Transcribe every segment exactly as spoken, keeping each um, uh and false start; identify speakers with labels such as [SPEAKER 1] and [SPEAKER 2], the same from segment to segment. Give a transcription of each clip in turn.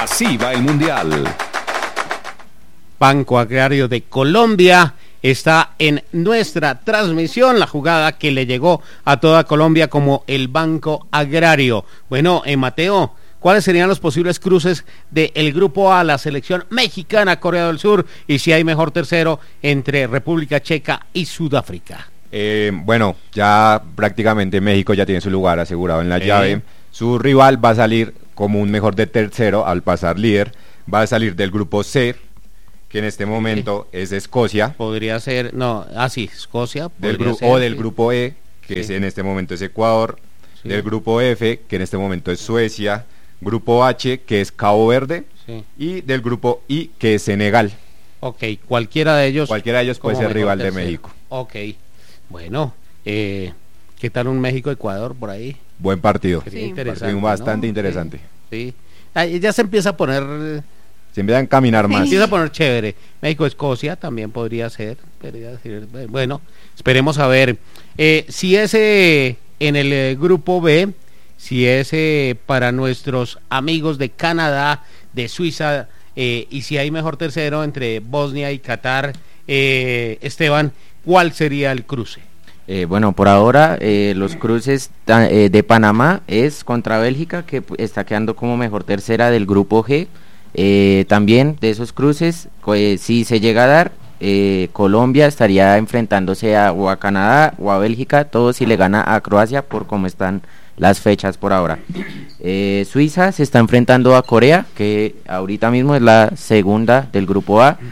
[SPEAKER 1] Así va el Mundial.
[SPEAKER 2] Banco Agrario de Colombia está en nuestra transmisión, la jugada que le llegó a toda Colombia como el Banco Agrario. Bueno, eh, Mateo, ¿cuáles serían los posibles cruces del Grupo A, la selección mexicana, Corea del Sur, y si hay mejor tercero entre República Checa y Sudáfrica?
[SPEAKER 3] Eh, bueno, ya prácticamente México ya tiene su lugar asegurado en la
[SPEAKER 2] Eh.
[SPEAKER 3] llave. Su rival va a salir como un mejor de tercero al pasar líder. Va a salir del grupo C, que en este momento es Escocia.
[SPEAKER 2] Podría ser, no, ah sí, Escocia.
[SPEAKER 3] Del
[SPEAKER 2] podría
[SPEAKER 3] gru-
[SPEAKER 2] ser,
[SPEAKER 3] o del
[SPEAKER 2] sí.
[SPEAKER 3] grupo E, que
[SPEAKER 2] Sí.
[SPEAKER 3] es en este momento es Ecuador.
[SPEAKER 2] Sí.
[SPEAKER 3] Del grupo F, que en este momento es Suecia. Grupo H, que es Cabo Verde.
[SPEAKER 2] Sí.
[SPEAKER 3] Y del grupo I, que es Senegal.
[SPEAKER 2] Ok, cualquiera de ellos.
[SPEAKER 3] Cualquiera de ellos puede
[SPEAKER 2] como
[SPEAKER 3] ser
[SPEAKER 2] mejor
[SPEAKER 3] rival de
[SPEAKER 2] tercero.
[SPEAKER 3] México.
[SPEAKER 2] Ok, bueno, eh, ¿qué tal un México-Ecuador por ahí?
[SPEAKER 3] Buen partido.
[SPEAKER 2] Sería
[SPEAKER 4] Sí.
[SPEAKER 2] interesante,
[SPEAKER 3] Partido bastante
[SPEAKER 2] ¿no?
[SPEAKER 3] interesante.
[SPEAKER 2] Sí, sí. Ahí ya se empieza a poner,
[SPEAKER 3] Se empiezan a caminar
[SPEAKER 4] Sí.
[SPEAKER 3] más.
[SPEAKER 2] empieza a poner chévere. México-Escocia también podría ser, podría ser. Bueno, esperemos a ver. Eh, si es eh, en el eh, grupo B, si es eh, para nuestros amigos de Canadá, de Suiza, eh, y si hay mejor tercero entre Bosnia y Qatar, eh, Esteban, ¿cuál sería el cruce?
[SPEAKER 5] Eh, bueno, por ahora eh, los cruces ta- eh, de Panamá es contra Bélgica, que pu- está quedando como mejor tercera del grupo G. Eh, también de esos cruces, co- eh, si se llega a dar, eh, Colombia estaría enfrentándose a, o a Canadá o a Bélgica, todo si le gana a Croacia por cómo están las fechas por ahora. Eh, Suiza se está enfrentando a Corea, que ahorita mismo es la segunda del grupo A.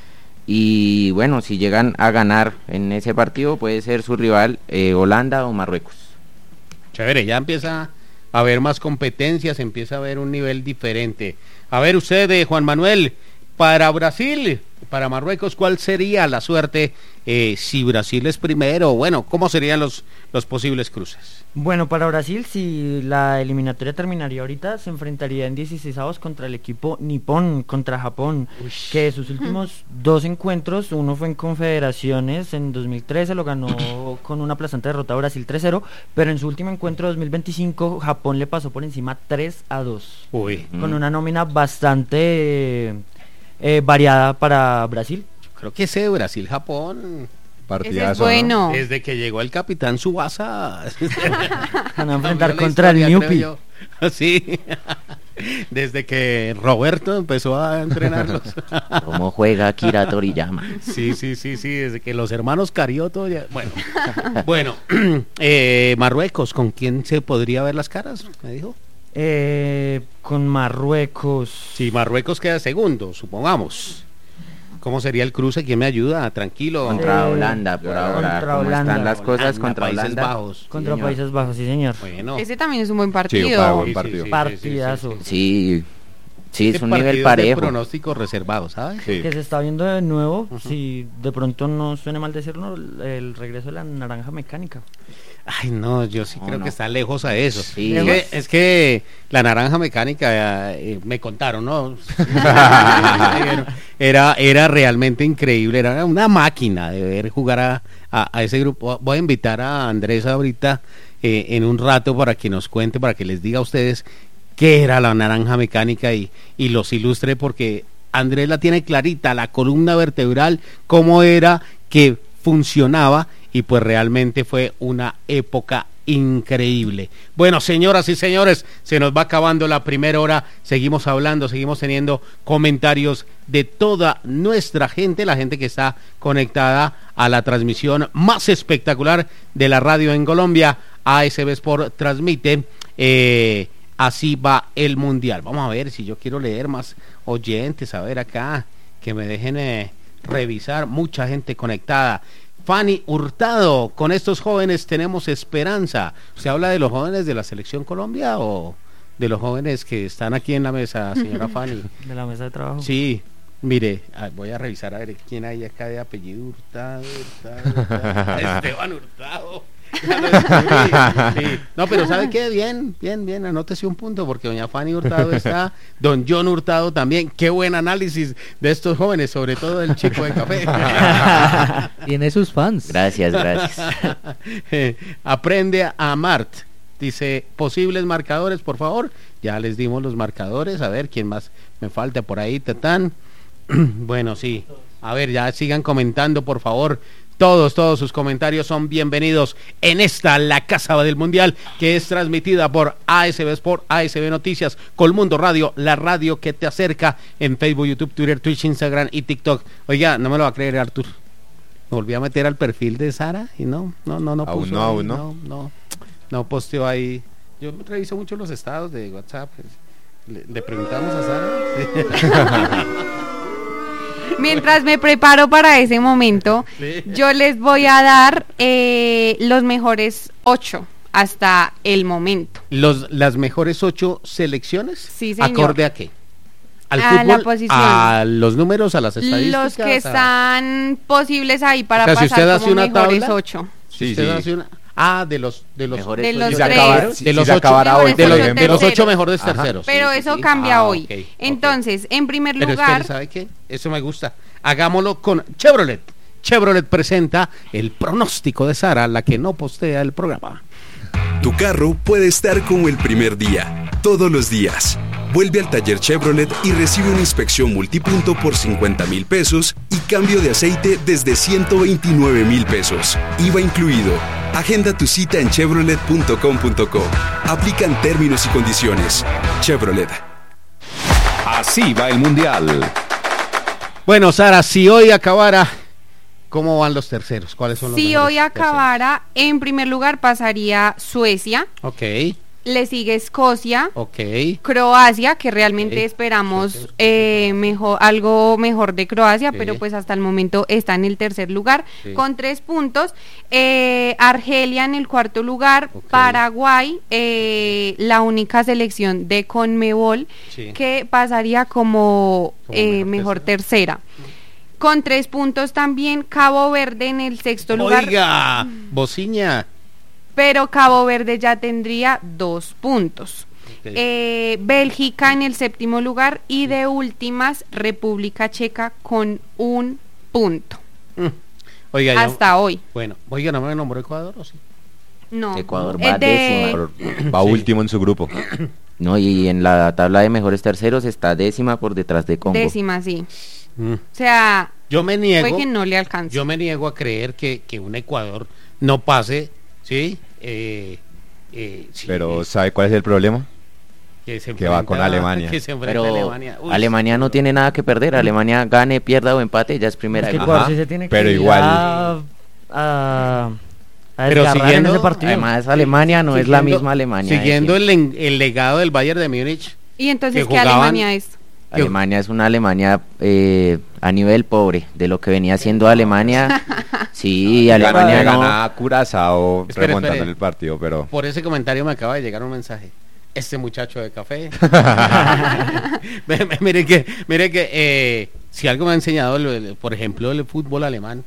[SPEAKER 5] Y bueno, si llegan a ganar en ese partido, puede ser su rival eh, Holanda o Marruecos.
[SPEAKER 2] Chévere, ya empieza a haber más competencias, empieza a haber un nivel diferente. A ver usted, eh, Juan Manuel, para Brasil, para Marruecos, ¿cuál sería la suerte eh, si Brasil es primero? Bueno, ¿cómo serían los, los posibles cruces?
[SPEAKER 6] Bueno, para Brasil, si la eliminatoria terminaría ahorita, se enfrentaría en dieciseisavos contra el equipo nipón, contra Japón,
[SPEAKER 2] Ush.
[SPEAKER 6] que sus últimos dos encuentros, uno fue en Confederaciones, en dos mil trece lo ganó con una aplastante derrota a Brasil tres cero, pero en su último encuentro dos mil veinticinco, Japón le pasó por encima tres a dos,
[SPEAKER 2] Uy,
[SPEAKER 6] con
[SPEAKER 5] Mm.
[SPEAKER 6] una nómina bastante eh, variada para Brasil.
[SPEAKER 2] creo que ese Brasil-Japón,
[SPEAKER 3] Partidazo,
[SPEAKER 4] Ese es
[SPEAKER 3] ¿no?
[SPEAKER 4] bueno.
[SPEAKER 2] desde que llegó el capitán Subasa,
[SPEAKER 6] Van a enfrentar
[SPEAKER 2] cambió la
[SPEAKER 6] contra el
[SPEAKER 2] historia,
[SPEAKER 6] Newpi.
[SPEAKER 2] creo yo. Sí, desde que Roberto empezó a entrenarlos.
[SPEAKER 5] ¿Cómo juega Akira Toriyama?
[SPEAKER 2] Sí, sí, sí, sí, desde que los hermanos Carioto ya... Bueno, bueno, eh, Marruecos, ¿con quién se podría ver las caras? Me dijo.
[SPEAKER 6] Eh, con Marruecos.
[SPEAKER 2] Si Marruecos queda segundo, supongamos. ¿Cómo sería el cruce? ¿Quién me ayuda? Tranquilo.
[SPEAKER 5] Contra
[SPEAKER 6] Eh,
[SPEAKER 5] Holanda, por ahora.
[SPEAKER 6] contra
[SPEAKER 5] ¿Cómo
[SPEAKER 6] Holanda.
[SPEAKER 5] están las cosas
[SPEAKER 2] Holanda,
[SPEAKER 5] contra
[SPEAKER 2] Países
[SPEAKER 5] Holanda?
[SPEAKER 2] Bajos.
[SPEAKER 6] Contra
[SPEAKER 5] señor.
[SPEAKER 6] Países Bajos, sí señor.
[SPEAKER 2] Bueno.
[SPEAKER 4] Ese también es un buen
[SPEAKER 3] Sí,
[SPEAKER 4] partido.
[SPEAKER 3] para buen
[SPEAKER 2] Sí, sí,
[SPEAKER 3] partido.
[SPEAKER 2] sí,
[SPEAKER 6] Partidazo.
[SPEAKER 2] sí, sí, sí.
[SPEAKER 5] Sí, sí, es
[SPEAKER 2] Este
[SPEAKER 5] un nivel
[SPEAKER 2] partido es de
[SPEAKER 5] parejo.
[SPEAKER 2] pronóstico reservado, ¿sabes?
[SPEAKER 3] Sí.
[SPEAKER 6] Que se está viendo de nuevo, si de pronto no suene mal decirlo, el, el regreso de la naranja mecánica.
[SPEAKER 2] Ay, no, yo sí
[SPEAKER 5] No,
[SPEAKER 2] creo
[SPEAKER 5] no.
[SPEAKER 2] que está lejos a eso.
[SPEAKER 5] Sí.
[SPEAKER 2] Es, que, es que la naranja mecánica, eh, me contaron, ¿no? era, era realmente increíble, era una máquina de ver jugar a, a, a ese grupo. Voy a invitar a Andrés ahorita eh, en un rato para que nos cuente, para que les diga a ustedes qué era la naranja mecánica y, y los ilustre, porque Andrés la tiene clarita, la columna vertebral, cómo era que funcionaba, y pues realmente fue una época increíble. Bueno, señoras y señores, se nos va acabando la primera hora, seguimos hablando, seguimos teniendo comentarios de toda nuestra gente, la gente que está conectada a la transmisión más espectacular de la radio en Colombia. A S B Sport transmite eh, Así va el Mundial. Vamos a ver si yo quiero leer más oyentes, a ver acá, que me dejen eh, revisar, mucha gente conectada. Fanny Hurtado, con estos jóvenes tenemos esperanza. ¿Se habla de los jóvenes de la Selección Colombia o de los jóvenes que están aquí en la mesa, señora Fanny?
[SPEAKER 6] De la mesa de trabajo.
[SPEAKER 2] Sí, mire, ah, voy a revisar a ver quién hay acá de apellido Hurtado, Hurtado, Hurtado. Esteban Hurtado. Ya lo descubrí. Sí. No, pero ¿sabe qué? Bien, bien, bien, anótese un punto, porque doña Fanny Hurtado está, don John Hurtado también. Qué buen análisis de estos jóvenes, sobre todo del chico de café.
[SPEAKER 7] Tiene sus fans.
[SPEAKER 5] Gracias, gracias.
[SPEAKER 2] Eh, Aprende a amar. Dice, posibles marcadores, por favor. Ya les dimos los marcadores. A ver, ¿quién más me falta por ahí? Tatán. Bueno, sí. A ver, ya sigan comentando, por favor. Todos, todos sus comentarios son bienvenidos en esta, la Casa del Mundial, que es transmitida por A S B Sport, A S B Noticias, Colmundo Radio, la radio que te acerca en Facebook, YouTube, Twitter, Twitch, Instagram y TikTok. Oiga, no me lo va a creer, Artur. Me volví a meter al perfil de Sara y no, no, no, no
[SPEAKER 3] aún
[SPEAKER 2] puso
[SPEAKER 3] no,
[SPEAKER 2] ahí,
[SPEAKER 3] aún no.
[SPEAKER 2] no, no, no posteó ahí. Yo reviso mucho los estados de WhatsApp. Le, le preguntamos a Sara. Sí.
[SPEAKER 1] Mientras me preparo para ese momento,
[SPEAKER 2] Sí.
[SPEAKER 1] yo les voy a dar eh, los mejores ocho hasta el momento.
[SPEAKER 2] Los, las mejores ocho selecciones.
[SPEAKER 1] Sí, señor.
[SPEAKER 2] ¿Acorde a qué? Al
[SPEAKER 1] A
[SPEAKER 2] fútbol,
[SPEAKER 1] la posición.
[SPEAKER 2] a los números, a las estadísticas.
[SPEAKER 1] Los que
[SPEAKER 2] a-
[SPEAKER 1] están posibles ahí para
[SPEAKER 2] O sea, si
[SPEAKER 1] pasar
[SPEAKER 2] usted hace
[SPEAKER 1] como
[SPEAKER 2] una
[SPEAKER 1] mejores
[SPEAKER 2] tabla,
[SPEAKER 1] ocho.
[SPEAKER 2] si
[SPEAKER 3] Sí,
[SPEAKER 2] usted
[SPEAKER 3] sí.
[SPEAKER 2] hace una- ah, de los de los
[SPEAKER 5] Mejores
[SPEAKER 1] De los
[SPEAKER 3] Si
[SPEAKER 5] ocho.
[SPEAKER 3] se
[SPEAKER 1] tres.
[SPEAKER 3] acabara,
[SPEAKER 2] De
[SPEAKER 3] si
[SPEAKER 2] los
[SPEAKER 3] se
[SPEAKER 2] ocho.
[SPEAKER 3] acabara hoy,
[SPEAKER 2] de los,
[SPEAKER 1] Mejores
[SPEAKER 2] de los ocho
[SPEAKER 1] terceros.
[SPEAKER 2] mejores
[SPEAKER 3] Ajá.
[SPEAKER 2] terceros.
[SPEAKER 1] Pero
[SPEAKER 2] sí, sí,
[SPEAKER 1] eso
[SPEAKER 2] sí.
[SPEAKER 1] cambia
[SPEAKER 2] Ah,
[SPEAKER 1] hoy.
[SPEAKER 2] ok, ok.
[SPEAKER 1] Entonces, en primer
[SPEAKER 2] Pero
[SPEAKER 1] lugar,
[SPEAKER 2] espere, ¿sabe qué? Eso me gusta. Hagámoslo con Chevrolet. Chevrolet presenta el pronóstico de Sara, la que no postea el programa.
[SPEAKER 4] Tu carro puede estar como el primer día, todos los días. Vuelve al taller Chevrolet y recibe una inspección multipunto por cincuenta mil pesos y cambio de aceite desde ciento veintinueve mil pesos. I V A incluido. Agenda tu cita en chevrolet punto com punto co. Aplican términos y condiciones. Chevrolet.
[SPEAKER 7] Así va el Mundial.
[SPEAKER 2] Bueno, Sara, si hoy acabara, ¿cómo van los terceros? ¿Cuáles son los
[SPEAKER 1] si
[SPEAKER 2] mejores
[SPEAKER 1] hoy acabara, en primer lugar pasaría Suecia,
[SPEAKER 2] terceros?
[SPEAKER 1] le sigue Escocia,
[SPEAKER 2] Ok, ok.
[SPEAKER 1] Croacia, que realmente
[SPEAKER 2] Ok.
[SPEAKER 1] esperamos
[SPEAKER 2] Suecia,
[SPEAKER 1] eh, mejor, algo mejor de Croacia,
[SPEAKER 2] Sí.
[SPEAKER 1] pero pues hasta el momento está en el tercer lugar
[SPEAKER 2] Sí.
[SPEAKER 1] con tres puntos. Eh, Argelia en el cuarto lugar,
[SPEAKER 2] Ok.
[SPEAKER 1] Paraguay, eh, la única selección de Conmebol
[SPEAKER 2] Sí.
[SPEAKER 1] que pasaría como,
[SPEAKER 2] Como
[SPEAKER 1] eh,
[SPEAKER 2] mejor
[SPEAKER 1] mejor tercera. Con tres puntos también Cabo Verde en el sexto lugar.
[SPEAKER 2] Oiga, Bociña.
[SPEAKER 1] Pero Cabo Verde ya tendría dos puntos.
[SPEAKER 2] Ok.
[SPEAKER 1] Eh, Bélgica en el séptimo lugar y de últimas República Checa con un punto
[SPEAKER 2] Mm. Oiga, ya-
[SPEAKER 1] hasta hoy.
[SPEAKER 2] bueno, oiga, ¿no me nombró Ecuador o sí?
[SPEAKER 1] No,
[SPEAKER 5] Ecuador
[SPEAKER 1] es
[SPEAKER 5] va
[SPEAKER 1] de-
[SPEAKER 5] décima.
[SPEAKER 3] Va
[SPEAKER 2] Sí.
[SPEAKER 3] último en su grupo.
[SPEAKER 5] No, y en la tabla de mejores terceros está décima por detrás de Congo.
[SPEAKER 1] décima, sí.
[SPEAKER 2] Mm.
[SPEAKER 1] O sea,
[SPEAKER 2] Yo me niego.
[SPEAKER 1] fue que no le alcanzó.
[SPEAKER 2] Yo me niego a creer que, que un Ecuador no pase, ¿sí? Eh, eh, sí,
[SPEAKER 3] Pero
[SPEAKER 2] eh,
[SPEAKER 3] ¿sabe cuál es el problema?
[SPEAKER 2] que, se
[SPEAKER 3] que va
[SPEAKER 2] enfrenta-
[SPEAKER 3] con Alemania.
[SPEAKER 2] Que se enfrenta
[SPEAKER 5] Pero
[SPEAKER 2] a Alemania. Uy,
[SPEAKER 5] Alemania no tiene nada que perder. Alemania gane, pierda o empate, ya es primera.
[SPEAKER 6] Es que
[SPEAKER 5] de
[SPEAKER 6] Ecuador
[SPEAKER 3] Ajá,
[SPEAKER 6] sí se tiene que
[SPEAKER 3] pero
[SPEAKER 6] ir
[SPEAKER 3] igual.
[SPEAKER 6] a, a, a
[SPEAKER 2] Pero
[SPEAKER 6] desgarrar
[SPEAKER 2] siguiendo-
[SPEAKER 6] en ese partido.
[SPEAKER 5] Además, Alemania no es la
[SPEAKER 2] siguiendo-
[SPEAKER 5] misma Alemania. de
[SPEAKER 2] Siguiendo
[SPEAKER 5] siempre.
[SPEAKER 2] el, en- el legado del Bayern de Múnich.
[SPEAKER 1] Y entonces,
[SPEAKER 2] que
[SPEAKER 1] ¿qué
[SPEAKER 2] jugaban-
[SPEAKER 1] Alemania es?
[SPEAKER 5] Alemania es una Alemania eh, a nivel pobre de lo que venía siendo Alemania. Sí, Alemania
[SPEAKER 3] Gana,
[SPEAKER 5] no.
[SPEAKER 3] gana Curazao
[SPEAKER 2] Espere,
[SPEAKER 3] remontando
[SPEAKER 2] espere.
[SPEAKER 3] el partido, pero
[SPEAKER 2] Por ese comentario me acaba de llegar un mensaje. Este muchacho de café. Ve- ve- mire que, mire que eh, si algo me ha enseñado, el- el- por ejemplo, el fútbol alemán,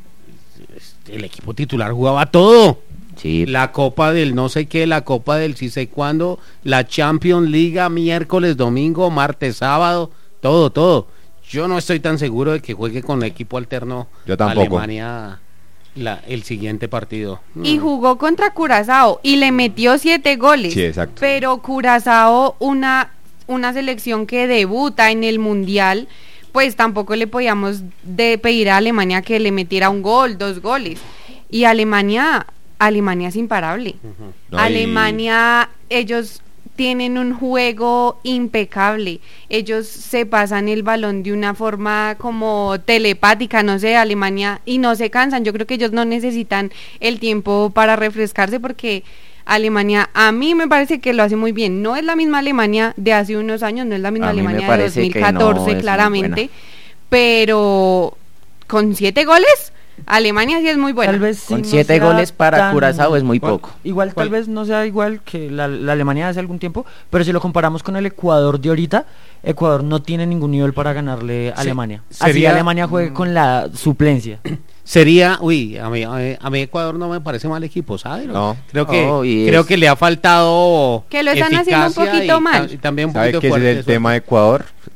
[SPEAKER 2] el equipo titular jugaba todo.
[SPEAKER 5] Sí,
[SPEAKER 2] La copa del no sé qué, la copa del sí sé cuándo, la Champions League, miércoles, domingo, martes, sábado, todo, todo. Yo no estoy tan seguro de que juegue con equipo alterno
[SPEAKER 3] Yo tampoco.
[SPEAKER 2] Alemania la, el siguiente partido.
[SPEAKER 1] Y
[SPEAKER 2] Mm.
[SPEAKER 1] jugó contra Curazao y le metió siete goles.
[SPEAKER 3] Sí, exacto.
[SPEAKER 1] Pero Curazao, una, una selección que debuta en el Mundial, pues tampoco le podíamos de pedir a Alemania que le metiera un gol, dos goles. Y Alemania, Alemania es imparable.
[SPEAKER 3] No, y-
[SPEAKER 1] Alemania, ellos tienen un juego impecable. Ellos se pasan el balón de una forma como telepática, no sé, Alemania, y no se cansan. Yo creo que ellos no necesitan el tiempo para refrescarse porque Alemania, a mí me parece que lo hace muy bien. No es la misma Alemania de hace unos años, no es la misma
[SPEAKER 5] A mí me
[SPEAKER 1] Alemania de
[SPEAKER 5] parece
[SPEAKER 1] dos mil
[SPEAKER 5] que no
[SPEAKER 1] catorce,
[SPEAKER 5] es muy
[SPEAKER 1] claramente,
[SPEAKER 5] buena.
[SPEAKER 1] pero con siete goles, Alemania sí es muy buena.
[SPEAKER 6] Tal vez sí
[SPEAKER 5] Con
[SPEAKER 6] no
[SPEAKER 5] siete
[SPEAKER 6] sea
[SPEAKER 5] goles para
[SPEAKER 6] tan-
[SPEAKER 5] Curazao es muy
[SPEAKER 6] igual-
[SPEAKER 5] poco.
[SPEAKER 6] Igual
[SPEAKER 2] ¿Cuál?
[SPEAKER 6] tal vez no sea igual que la, la Alemania de hace algún tiempo, pero si lo comparamos con el Ecuador de ahorita, Ecuador no tiene ningún nivel para ganarle a
[SPEAKER 2] Sí,
[SPEAKER 6] Alemania. Así
[SPEAKER 2] sería-
[SPEAKER 6] Alemania juegue con la suplencia.
[SPEAKER 2] Sería, uy, a mí, a mí- a mí Ecuador no me parece mal equipo, ¿sabes?
[SPEAKER 3] No.
[SPEAKER 2] Creo que
[SPEAKER 5] Oh, y
[SPEAKER 2] creo
[SPEAKER 5] es-
[SPEAKER 2] que le ha faltado
[SPEAKER 1] Que lo están haciendo un
[SPEAKER 2] eficacia
[SPEAKER 1] poquito
[SPEAKER 2] y,
[SPEAKER 1] mal.
[SPEAKER 2] ta- y también un
[SPEAKER 3] ¿sabe
[SPEAKER 2] poquito
[SPEAKER 3] qué es
[SPEAKER 2] fuerte
[SPEAKER 3] el
[SPEAKER 2] de
[SPEAKER 3] tema de
[SPEAKER 2] suerte.
[SPEAKER 3] Ecuador?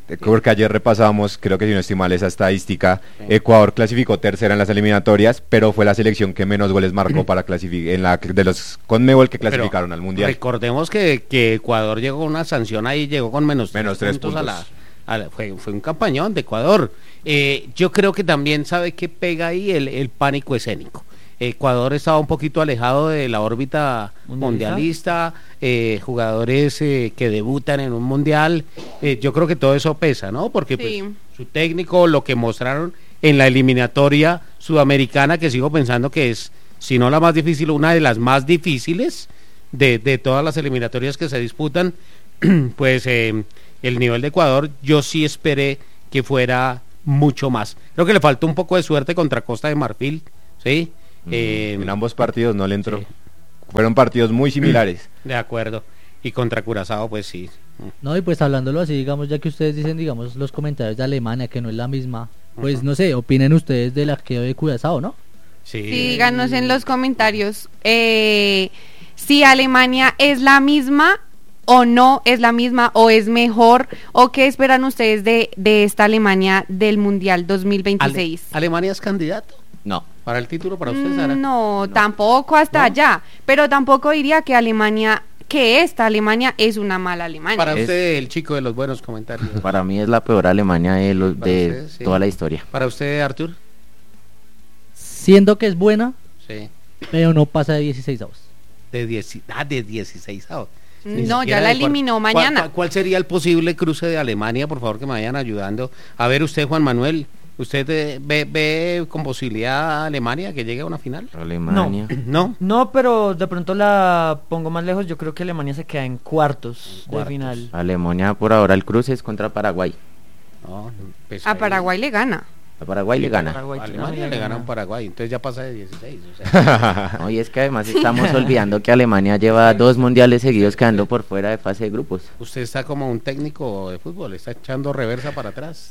[SPEAKER 3] porque ayer repasábamos, creo que si no estoy mal esa estadística, Ecuador clasificó tercera en las eliminatorias, pero fue la selección que menos goles marcó para clasificar en la de los Conmebol que clasificaron
[SPEAKER 2] Pero
[SPEAKER 3] al Mundial.
[SPEAKER 2] Recordemos que, que Ecuador llegó con una sanción ahí, llegó con menos,
[SPEAKER 3] Menos tres
[SPEAKER 2] puntos,
[SPEAKER 3] puntos.
[SPEAKER 2] a la, a la- fue, fue un campañón de Ecuador. Eh, yo creo que también sabe que pega ahí el, el pánico escénico. Ecuador estaba un poquito alejado de la órbita
[SPEAKER 6] ¿Mundialista?
[SPEAKER 2] mundialista, eh, jugadores eh, que debutan en un mundial, eh, yo creo que todo eso pesa, ¿no? Porque
[SPEAKER 1] Sí.
[SPEAKER 2] pues, su técnico, lo que mostraron en la eliminatoria sudamericana, que sigo pensando que es, si no la más difícil, una de las más difíciles de, de todas las eliminatorias que se disputan, pues eh, el nivel de Ecuador yo sí esperé que fuera mucho más. Creo que le faltó un poco de suerte contra Costa de Marfil, ¿sí? Eh,
[SPEAKER 3] En ambos partidos no le entró.
[SPEAKER 2] sí.
[SPEAKER 3] Fueron partidos muy similares.
[SPEAKER 2] De acuerdo. Y contra Curazao, pues sí.
[SPEAKER 8] No, y pues hablándolo así, digamos, ya que ustedes dicen, digamos, los comentarios de Alemania, que no es la misma, pues
[SPEAKER 2] Ujú.
[SPEAKER 8] no sé, opinen ustedes del arqueo de Curazao, ¿no?
[SPEAKER 2] Sí.
[SPEAKER 1] Sí, díganos en los comentarios eh, si Alemania es la misma o no es la misma o es mejor o qué esperan ustedes de, de esta Alemania del Mundial dos mil veintiséis.
[SPEAKER 2] Ale- ¿Alemania es candidato
[SPEAKER 5] No.
[SPEAKER 2] para el título para usted, Sara?
[SPEAKER 1] Mm, No, tampoco hasta
[SPEAKER 2] ¿No?
[SPEAKER 1] allá, pero tampoco diría que Alemania, que esta Alemania es una mala Alemania.
[SPEAKER 2] Para
[SPEAKER 5] Es-
[SPEAKER 2] usted, el chico de los buenos comentarios.
[SPEAKER 5] Para mí es la peor Alemania de, los,
[SPEAKER 2] Para
[SPEAKER 5] de
[SPEAKER 2] usted, sí.
[SPEAKER 5] toda la historia.
[SPEAKER 2] Para usted, Artur.
[SPEAKER 8] Siendo que es buena,
[SPEAKER 2] Sí.
[SPEAKER 8] pero no pasa de dieciséis avos.
[SPEAKER 2] De diez, ah, de dieciséis.
[SPEAKER 1] No, ya la eliminó mañana.
[SPEAKER 2] ¿Cuál, cuál sería el posible cruce de Alemania? Por favor, que me vayan ayudando. A ver, usted, Juan Manuel, ¿usted eh, ve, ve con posibilidad a Alemania que llegue a una final?
[SPEAKER 5] Alemania.
[SPEAKER 2] ¿No?
[SPEAKER 6] No, pero de pronto la pongo más lejos. Yo creo que Alemania se queda en cuartos,
[SPEAKER 2] Cuartos.
[SPEAKER 6] de final.
[SPEAKER 5] Alemania por ahora el cruce es contra Paraguay.
[SPEAKER 2] No, pues
[SPEAKER 1] A
[SPEAKER 2] ahí-
[SPEAKER 1] Paraguay le gana.
[SPEAKER 5] A Paraguay le gana.
[SPEAKER 6] Paraguay
[SPEAKER 2] Alemania
[SPEAKER 6] también
[SPEAKER 2] le gana a
[SPEAKER 6] gana.
[SPEAKER 2] un Paraguay, entonces ya pasa de dieciséis. O sea.
[SPEAKER 5] No, y es que además estamos olvidando que Alemania lleva dos mundiales seguidos quedando por fuera de fase de grupos.
[SPEAKER 2] Usted está como un técnico de fútbol, está echando reversa para atrás.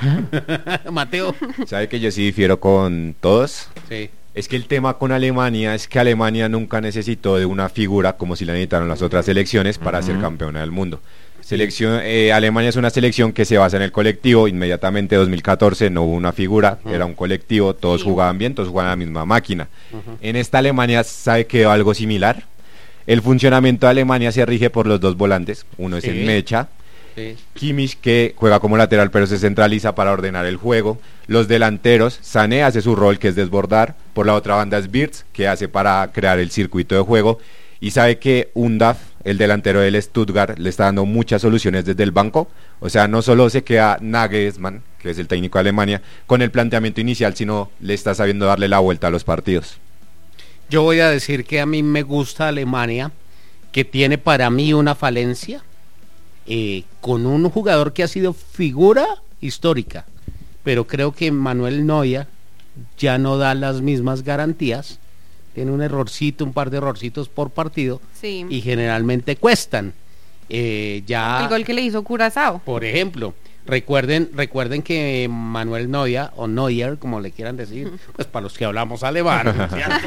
[SPEAKER 2] Mateo.
[SPEAKER 3] ¿Sabe que yo sí difiero con todos?
[SPEAKER 2] Sí.
[SPEAKER 3] Es que el tema con Alemania es que Alemania nunca necesitó de una figura como si la necesitaron las otras selecciones para
[SPEAKER 5] Ujú.
[SPEAKER 3] ser campeona del mundo. Selección, eh, Alemania es una selección que se basa en el colectivo. Inmediatamente dos mil catorce no hubo una figura,
[SPEAKER 2] Ujú.
[SPEAKER 3] era un colectivo, todos
[SPEAKER 1] Sí.
[SPEAKER 3] jugaban bien, todos jugaban a la misma máquina.
[SPEAKER 2] Ujú.
[SPEAKER 3] En esta Alemania sabe que algo similar. El funcionamiento de Alemania se rige por los dos volantes, uno es
[SPEAKER 2] Sí.
[SPEAKER 3] el Mecha,
[SPEAKER 2] Sí.
[SPEAKER 3] Kimmich, que juega como lateral pero se centraliza para ordenar el juego. Los delanteros, Sané hace su rol que es desbordar. Por la otra banda es Wirtz, que hace para crear el circuito de juego. Y sabe que Undav, el delantero del Stuttgart, le está dando muchas soluciones desde el banco. O sea, no solo se queda Nagelsmann, que es el técnico de Alemania, con el planteamiento inicial, sino le está sabiendo darle la vuelta a los partidos.
[SPEAKER 2] Yo voy a decir que a mí me gusta Alemania, que tiene para mí una falencia, eh, con un jugador que ha sido figura histórica, pero creo que Manuel Neuer ya no da las mismas garantías, tiene un errorcito, un par de errorcitos por partido,
[SPEAKER 1] Sí.
[SPEAKER 2] y generalmente cuestan. Eh, ya
[SPEAKER 1] El gol que le hizo Curazao.
[SPEAKER 2] por ejemplo, recuerden, recuerden que Manuel Neuer, o Neuer, como le quieran decir, pues para los que hablamos alemán, ¿cierto?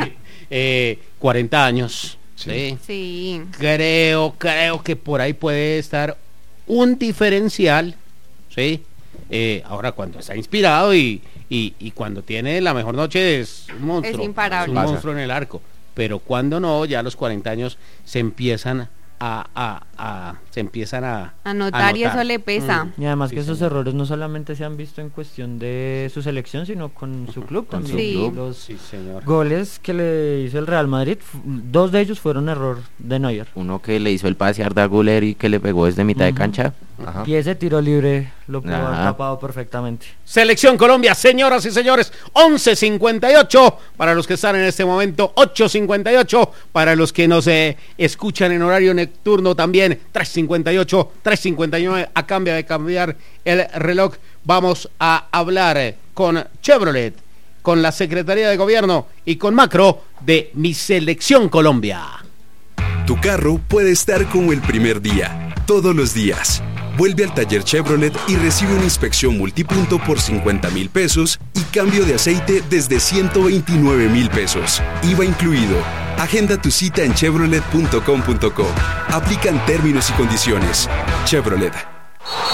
[SPEAKER 2] eh, cuarenta años, ¿sí?
[SPEAKER 1] Sí.
[SPEAKER 2] Creo, creo que por ahí puede estar un diferencial, ¿sí? Eh, ahora cuando está inspirado y, y, y cuando tiene la mejor noche es un monstruo.
[SPEAKER 1] Es imparable.
[SPEAKER 2] un
[SPEAKER 3] Pasa.
[SPEAKER 2] monstruo en el arco. Pero cuando no, ya a los cuarenta años se empiezan a, a, a se empiezan a
[SPEAKER 1] Anotar y
[SPEAKER 2] notar.
[SPEAKER 1] eso le pesa.
[SPEAKER 2] Mm.
[SPEAKER 6] Y además
[SPEAKER 2] Sí,
[SPEAKER 6] que esos
[SPEAKER 2] señor.
[SPEAKER 6] errores no solamente se han visto en cuestión de su selección, sino con su club
[SPEAKER 5] Con
[SPEAKER 6] también.
[SPEAKER 1] su Sí. club.
[SPEAKER 6] Los
[SPEAKER 2] Sí, señor.
[SPEAKER 6] goles que le hizo el Real Madrid, f- dos de ellos fueron error de Neuer.
[SPEAKER 5] Uno que le hizo el pase a Arda Güler y que le pegó desde mitad de
[SPEAKER 6] Ujú.
[SPEAKER 5] cancha.
[SPEAKER 3] Ajá.
[SPEAKER 6] Y ese tiro libre lo pudo haber
[SPEAKER 5] Ajá.
[SPEAKER 6] tapado perfectamente.
[SPEAKER 2] Selección Colombia, señoras y señores, once cincuenta y ocho para los que están en este momento, ocho cincuenta y ocho para los que nos eh, escuchan en horario nocturno también, tres cincuenta y ocho, tres cincuenta y nueve, a cambio de cambiar el reloj. Vamos a hablar eh, con Chevrolet, con la Secretaría de Gobierno y con Macro de Mi Selección Colombia.
[SPEAKER 4] Tu carro puede estar como el primer día, todos los días. Vuelve al taller Chevrolet y recibe una inspección multipunto por cincuenta mil pesos y cambio de aceite desde ciento veintinueve mil pesos. I V A incluido. Agenda tu cita en chevrolet punto com punto co. Aplican términos y condiciones. Chevrolet.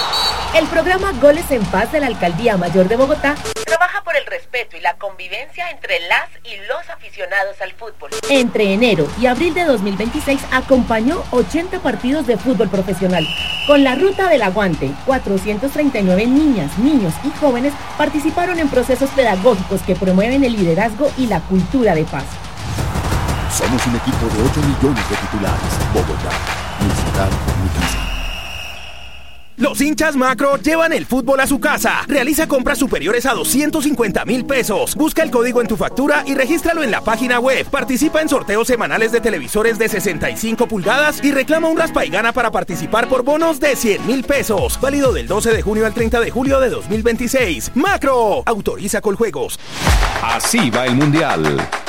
[SPEAKER 9] El programa Goles en Paz de la Alcaldía Mayor de Bogotá trabaja por el respeto y la convivencia entre las y los aficionados al fútbol. Entre enero y abril de dos mil veintiséis acompañó ochenta partidos de fútbol profesional. Con la Ruta del Aguante, cuatrocientos treinta y nueve niñas, niños y jóvenes participaron en procesos pedagógicos que promueven el liderazgo y la cultura de paz.
[SPEAKER 10] Somos un equipo de ocho millones de titulares. Bogotá, mi ciudad, mi casa.
[SPEAKER 11] Los hinchas Macro llevan el fútbol a su casa. Realiza compras superiores a doscientos cincuenta mil pesos. Busca el código en tu factura y regístralo en la página web. Participa en sorteos semanales de televisores de sesenta y cinco pulgadas y reclama un raspa y gana para participar por bonos de cien mil pesos. Válido del doce de junio al treinta de julio de dos mil veintiséis. Macro, autoriza Coljuegos.
[SPEAKER 7] Así va el Mundial.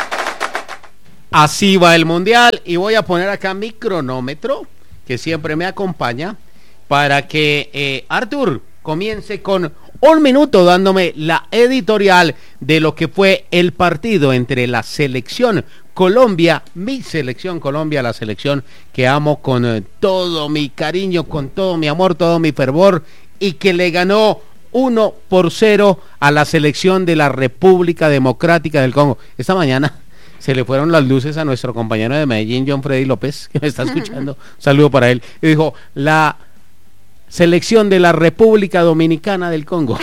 [SPEAKER 2] Así va el Mundial y voy a poner acá mi cronómetro que siempre me acompaña para que eh, Arthur comience con un minuto dándome la editorial de lo que fue el partido entre la selección Colombia, mi selección Colombia, la selección que amo con eh, todo mi cariño, con todo mi amor, todo mi fervor, y que le ganó uno por cero a la selección de la República Democrática del Congo. Esta mañana se le fueron las luces a nuestro compañero de Medellín, John Freddy López, que me está escuchando. Un saludo para él. Y dijo, la selección de la República Dominicana del Congo.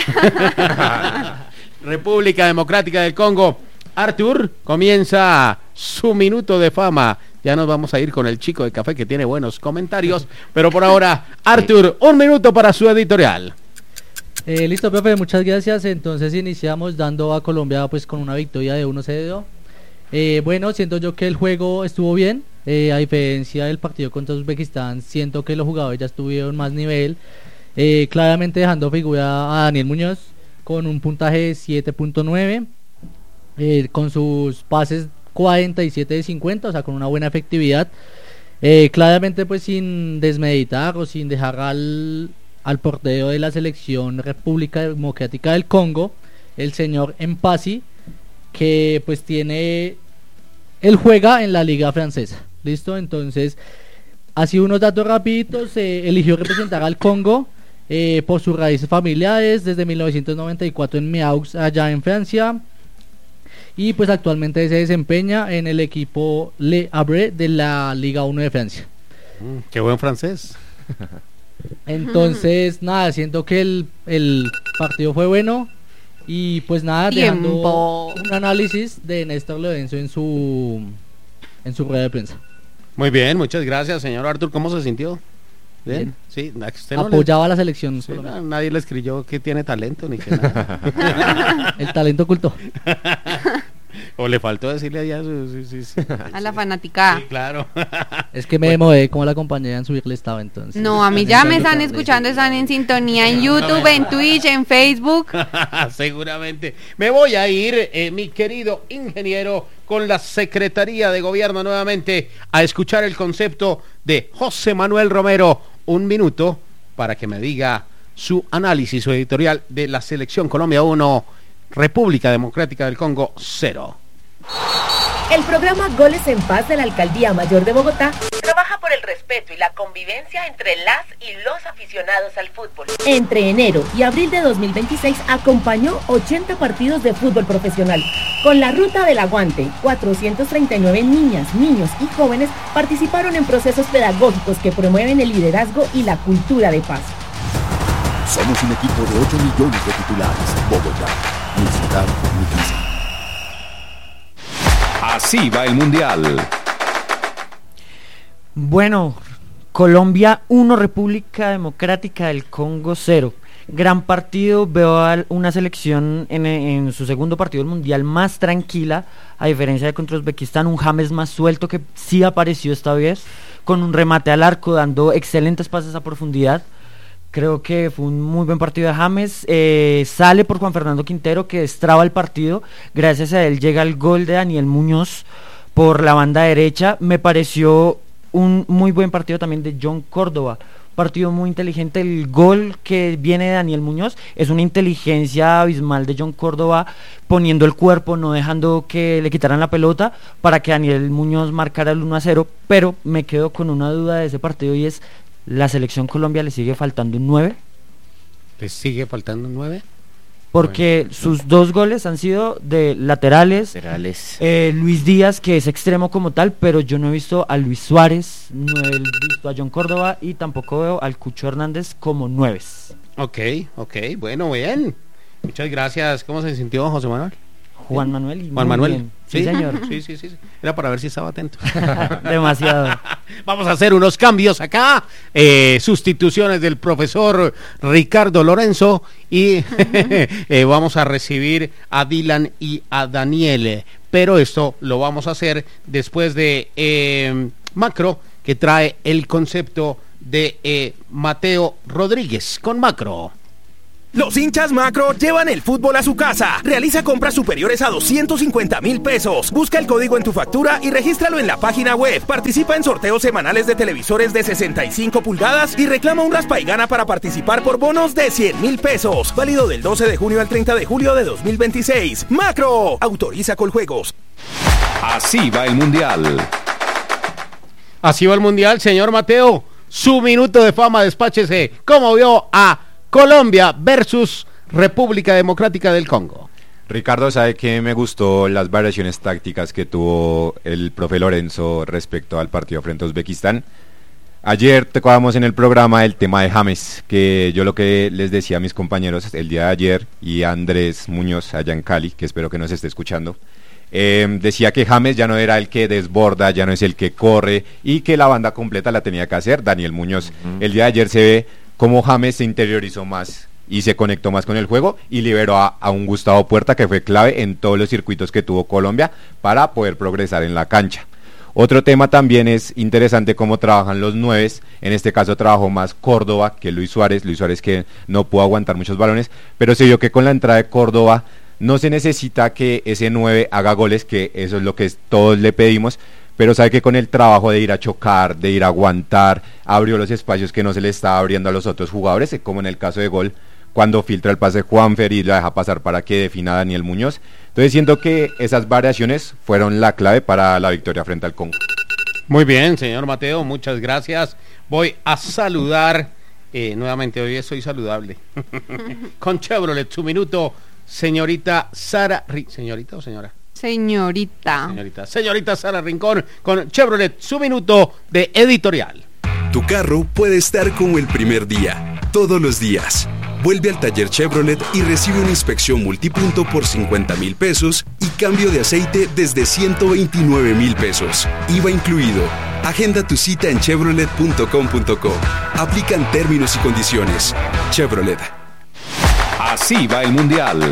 [SPEAKER 2] República Democrática del Congo. Arthur comienza su minuto de fama. Ya nos vamos a ir con el chico de café que tiene buenos comentarios. Pero por ahora, Arthur, un minuto para su editorial.
[SPEAKER 8] Eh, listo, profe, muchas gracias. Entonces iniciamos dando a Colombia pues con una victoria de uno cero. Eh, bueno, siento yo que el juego estuvo bien, eh, a diferencia del partido contra Uzbekistán, siento que los jugadores ya estuvieron más nivel, eh, claramente dejando figura a Daniel Muñoz con un puntaje de siete punto nueve, eh, con sus pases cuarenta y siete de cincuenta, o sea, con una buena efectividad, eh, claramente pues sin desmeditar o sin dejar al, al portero de la selección República Democrática del Congo, el señor Mpassi, que pues tiene, él juega en la liga francesa, listo. Entonces, así unos datos rapiditos, eh, eligió representar al Congo eh, por sus raíces familiares desde mil novecientos noventa y cuatro en Meaux, allá en Francia, y pues actualmente se desempeña en el equipo Le Havre de la Liga uno de Francia.
[SPEAKER 2] Mm, qué buen francés.
[SPEAKER 8] Entonces, nada, siento que el, el partido fue bueno. Y pues nada,
[SPEAKER 1] Tiempo.
[SPEAKER 8] dejando un análisis de Néstor Lorenzo en su en su rueda de prensa.
[SPEAKER 2] Muy bien, muchas gracias, señor Arthur. ¿Cómo se sintió? Bien,
[SPEAKER 8] Bien.
[SPEAKER 2] sí, a usted no
[SPEAKER 8] Apoyaba
[SPEAKER 2] le...
[SPEAKER 8] a la selección.
[SPEAKER 2] Sí, no, nadie le escribió que tiene talento ni que nada.
[SPEAKER 8] El talento oculto.
[SPEAKER 2] O le faltó decirle allá su, su, su, su,
[SPEAKER 1] a la fanaticada.
[SPEAKER 2] Sí, claro.
[SPEAKER 8] Es que me demoré como la compañía en subirle estaba entonces.
[SPEAKER 1] No, a mí ya me están escuchando, están en sintonía en YouTube, en Twitch, en Facebook.
[SPEAKER 2] Seguramente. Me voy a ir, eh, mi querido ingeniero, con la Secretaría de Gobierno nuevamente a escuchar el concepto de José Manuel Romero. Un minuto para que me diga su análisis, su editorial de la Selección Colombia uno, República Democrática del Congo cero.
[SPEAKER 9] El programa Goles en Paz de la Alcaldía Mayor de Bogotá trabaja por el respeto y la convivencia entre las y los aficionados al fútbol. Entre enero y abril de dos mil veintiséis acompañó ochenta partidos de fútbol profesional. Con la Ruta del Aguante, cuatrocientos treinta y nueve niñas, niños y jóvenes participaron en procesos pedagógicos que promueven el liderazgo y la cultura de paz.
[SPEAKER 10] Somos un equipo de ocho millones de titulares. Bogotá, mi ciudad, mi casa.
[SPEAKER 7] Así va el Mundial.
[SPEAKER 6] Bueno, Colombia uno, República Democrática del Congo cero. Gran partido, veo a una selección en, en su segundo partido del Mundial más tranquila, a diferencia de contra Uzbekistán, un James más suelto que sí apareció esta vez, con un remate al arco, dando excelentes pases a profundidad. Creo que fue un muy buen partido de James, eh, sale por Juan Fernando Quintero, que destraba el partido, gracias a él llega el gol de Daniel Muñoz por la banda derecha. Me pareció un muy buen partido también de John Córdoba, partido muy inteligente. El gol que viene de Daniel Muñoz es una inteligencia abismal de John Córdoba, poniendo el cuerpo, no dejando que le quitaran la pelota para que Daniel Muñoz marcara el uno a cero, pero me quedo con una duda de ese partido y es: ¿la selección Colombia le sigue faltando un nueve?
[SPEAKER 2] ¿Les sigue faltando nueve?
[SPEAKER 6] Porque bueno, sus dos goles han sido de laterales.
[SPEAKER 5] laterales.
[SPEAKER 6] Eh, Luis Díaz, que es extremo como tal, pero yo no he visto a Luis Suárez, no he visto a John Córdoba y tampoco veo al Cucho Hernández como nueves.
[SPEAKER 2] Ok, ok, bueno, bien. Muchas gracias. ¿Cómo se sintió José Manuel?
[SPEAKER 6] Juan Manuel.
[SPEAKER 2] Juan Manuel.
[SPEAKER 6] Bien.
[SPEAKER 2] ¿Sí?
[SPEAKER 6] Sí, señor.
[SPEAKER 2] Sí, sí, sí. Era para ver si estaba atento.
[SPEAKER 6] Demasiado.
[SPEAKER 2] Vamos a hacer unos cambios acá. Eh, sustituciones del profesor Ricardo Lorenzo. Y eh, vamos a recibir a Dylan y a Daniel. Pero esto lo vamos a hacer después de eh, Macro, que trae el concepto de eh, Mateo Rodríguez con Macro.
[SPEAKER 11] Los hinchas Macro llevan el fútbol a su casa. Realiza compras superiores a doscientos cincuenta mil pesos. Busca el código en tu factura y regístralo en la página web. Participa en sorteos semanales de televisores de sesenta y cinco pulgadas y reclama un raspa y gana para participar por bonos de cien mil pesos. Válido del doce de junio al treinta de julio de dos mil veintiséis. Macro, autoriza Coljuegos.
[SPEAKER 7] Así va el Mundial.
[SPEAKER 2] Así va el Mundial, señor Mateo. Su minuto de fama, despáchese. ¿Cómo vio a Colombia versus República Democrática del Congo?
[SPEAKER 3] Ricardo, sabe que me gustó las variaciones tácticas que tuvo el profe Lorenzo respecto al partido frente a Uzbekistán. Ayer tocábamos en el programa el tema de James, que yo lo que les decía a mis compañeros el día de ayer, y a Andrés Muñoz allá en Cali, que espero que nos esté escuchando, eh, decía que James ya no era el que desborda, ya no es el que corre, y que la banda completa la tenía que hacer Daniel Muñoz. Uh-huh. El día de ayer se ve cómo James se interiorizó más y se conectó más con el juego y liberó a, a un Gustavo Puerta, que fue clave en todos los circuitos que tuvo Colombia para poder progresar en la cancha. Otro tema también es interesante cómo trabajan los nueves. En este caso trabajó más Córdoba que Luis Suárez, Luis Suárez que no pudo aguantar muchos balones, pero se vio que con la entrada de Córdoba no se necesita que ese nueve haga goles, que eso es lo que todos le pedimos, pero sabe que con el trabajo de ir a chocar, de ir a aguantar, abrió los espacios que no se le estaba abriendo a los otros jugadores, como en el caso de gol, cuando filtra el pase Juanfer y la deja pasar para que defina a Daniel Muñoz. Entonces siento que esas variaciones fueron la clave para la victoria frente al Congo.
[SPEAKER 2] Muy bien, señor Mateo, muchas gracias. Voy a saludar, eh, nuevamente hoy soy saludable, con Chevrolet, su minuto, señorita Sara, ¿señorita o señora?
[SPEAKER 1] Señorita.
[SPEAKER 2] Señorita, señorita Sara Rincón, con Chevrolet, su minuto de editorial.
[SPEAKER 4] Tu carro puede estar como el primer día, todos los días. Vuelve al taller Chevrolet y recibe una inspección multipunto por cincuenta mil pesos y cambio de aceite desde ciento veintinueve mil pesos. I V A incluido. Agenda tu cita en chevrolet punto com punto co. Aplican términos y condiciones. Chevrolet.
[SPEAKER 7] Así va el Mundial.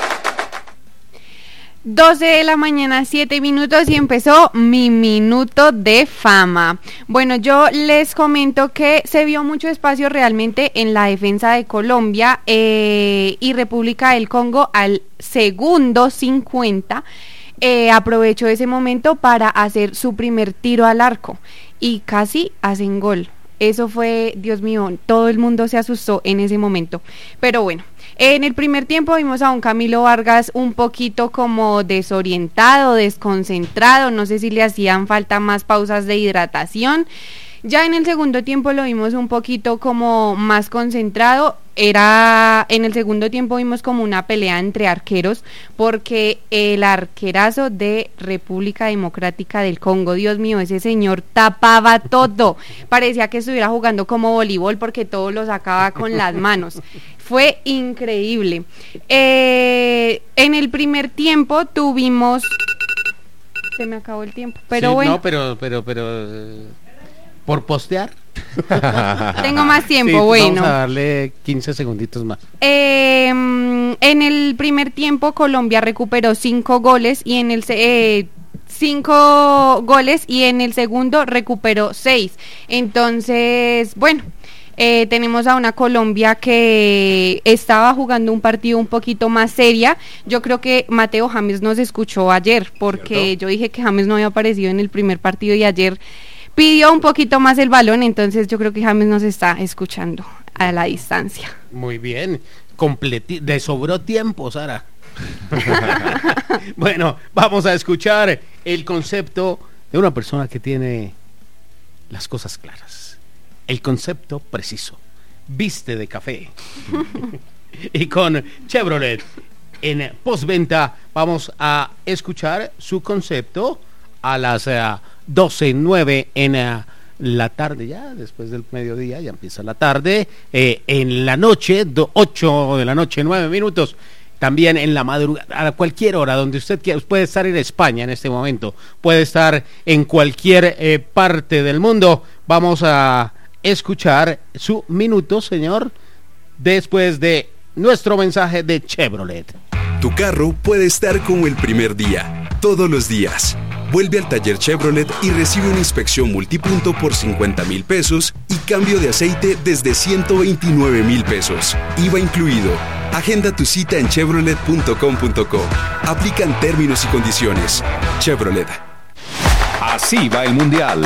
[SPEAKER 1] doce de la mañana, siete minutos y empezó mi minuto de fama. Bueno, yo les comento que se vio mucho espacio realmente en la defensa de Colombia eh, y República del Congo al segundo cincuenta. Eh, aprovechó ese momento para hacer su primer tiro al arco y casi hacen gol. Eso fue, Dios mío, todo el mundo se asustó en ese momento. Pero bueno, en el primer tiempo vimos a un Camilo Vargas un poquito como desorientado, desconcentrado, no sé si le hacían falta más pausas de hidratación. Ya en el segundo tiempo lo vimos un poquito como más concentrado. Era en el segundo tiempo vimos como una pelea entre arqueros, porque el arquerazo de República Democrática del Congo, Dios mío, ese señor tapaba todo, parecía que estuviera jugando como voleibol porque todo lo sacaba con las manos. Fue increíble. Eh, en el primer tiempo tuvimos, se me acabó el tiempo, pero
[SPEAKER 2] sí,
[SPEAKER 1] bueno.
[SPEAKER 2] No, pero, pero, pero, eh, por postear.
[SPEAKER 1] Tengo más tiempo,
[SPEAKER 2] sí,
[SPEAKER 1] bueno.
[SPEAKER 2] Vamos a darle quince segunditos más.
[SPEAKER 1] Eh, en el primer tiempo Colombia recuperó cinco goles y en el eh, cinco goles y en el segundo recuperó seis. Entonces, bueno, eh, tenemos a una Colombia que estaba jugando un partido un poquito más seria. Yo creo que Mateo James nos escuchó ayer, porque ¿cierto? Yo dije que James no había aparecido en el primer partido y ayer pidió un poquito más el balón, entonces yo creo que James nos está escuchando a la distancia.
[SPEAKER 2] Muy bien, completi- le sobró tiempo, Sara. Bueno, vamos a escuchar el concepto de una persona que tiene las cosas claras, el concepto preciso. viste de café. Y con Chevrolet en postventa vamos a escuchar su concepto a las uh, doce nueve en uh, la tarde, ya después del mediodía, ya empieza la tarde, eh, en la noche, do, ocho de la noche, nueve minutos, también en la madrugada, a cualquier hora, donde usted quiera, puede estar en España en este momento, puede estar en cualquier eh, parte del mundo. Vamos a escuchar su minuto, señor, después de nuestro mensaje de Chevrolet.
[SPEAKER 4] Tu carro puede estar como el primer día, todos los días. Vuelve al taller Chevrolet y recibe una inspección multipunto por cincuenta mil pesos y cambio de aceite desde ciento veintinueve mil pesos. I V A incluido. Agenda tu cita en chevrolet punto com punto co. Aplican términos y condiciones. Chevrolet.
[SPEAKER 7] Así va el Mundial.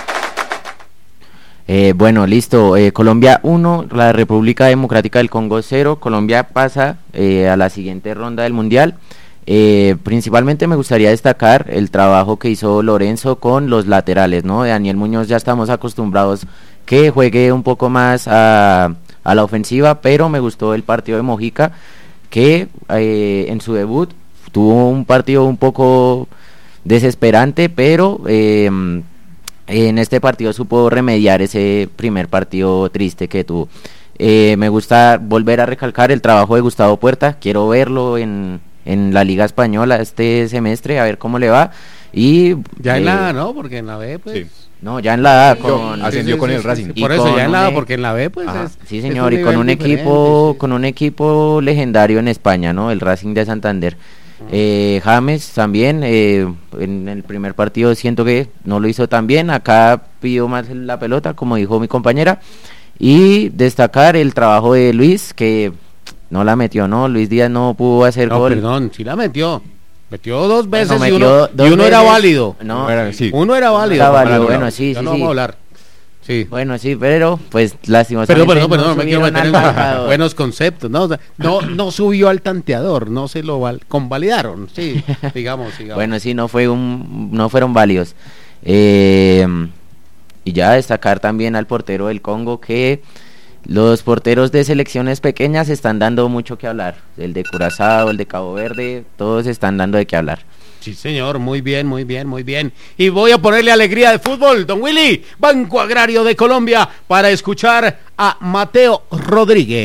[SPEAKER 5] Eh, bueno, listo. Eh, Colombia uno, la República Democrática del Congo cero. Colombia pasa eh, a la siguiente ronda del Mundial. Eh, principalmente me gustaría destacar el trabajo que hizo Lorenzo con los laterales, ¿no? De Daniel Muñoz ya estamos acostumbrados que juegue un poco más a, a la ofensiva, pero me gustó el partido de Mojica, que eh, en su debut tuvo un partido un poco desesperante, pero eh, en este partido supo remediar ese primer partido triste que tuvo. Eh, me gusta volver a recalcar el trabajo de Gustavo Puerta, quiero verlo en, en la Liga Española este semestre, a ver cómo le va. Y
[SPEAKER 2] ya
[SPEAKER 5] eh,
[SPEAKER 2] en la A, ¿no? Porque en la B, pues...
[SPEAKER 3] Sí.
[SPEAKER 5] No, ya en la A, con,
[SPEAKER 3] ascendió sí, sí, con el sí, Racing.
[SPEAKER 2] Sí, por eso ya en la A, porque en la B, pues... Es,
[SPEAKER 5] sí, señor, y con un equipo sí. con un equipo legendario en España, ¿no? El Racing de Santander. Eh, James también, eh, en el primer partido siento que no lo hizo tan bien, acá pidió más la pelota, como dijo mi compañera, y destacar el trabajo de Luis, que no la metió, ¿no? Luis Díaz no pudo hacer
[SPEAKER 2] no,
[SPEAKER 5] gol.
[SPEAKER 2] Perdón, sí la metió. Metió dos veces
[SPEAKER 5] bueno,
[SPEAKER 2] y uno,
[SPEAKER 5] dos
[SPEAKER 2] y uno
[SPEAKER 5] veces,
[SPEAKER 2] era válido.
[SPEAKER 5] No,
[SPEAKER 3] era, sí.
[SPEAKER 2] Uno era válido.
[SPEAKER 5] Era válido, bueno, sí,
[SPEAKER 2] ya
[SPEAKER 5] sí,
[SPEAKER 2] no
[SPEAKER 5] sí.
[SPEAKER 2] vamos a hablar. Sí.
[SPEAKER 5] Bueno, sí, pero pues lastimosamente
[SPEAKER 2] Pero, perdón, perdón,
[SPEAKER 5] no
[SPEAKER 2] no me quiero meter en
[SPEAKER 5] marcador.
[SPEAKER 2] buenos conceptos, ¿no? O sea, no, no subió al tanteador, no se lo val- convalidaron, sí, digamos, digamos.
[SPEAKER 5] Bueno, sí, no fue un, no fueron válidos. Eh, y ya destacar también al portero del Congo, que los porteros de selecciones pequeñas están dando mucho que hablar. El de Curazao, el de Cabo Verde, todos están dando de qué hablar.
[SPEAKER 2] Sí, señor, muy bien, muy bien, muy bien. Y voy a ponerle alegría de fútbol, don Willy, Banco Agrario de Colombia, para escuchar a Mateo Rodríguez.